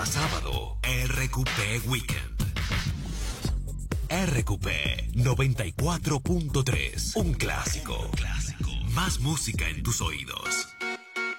a sábado, RQP Weekend. RQP 94.3, un clásico. Más música en tus oídos.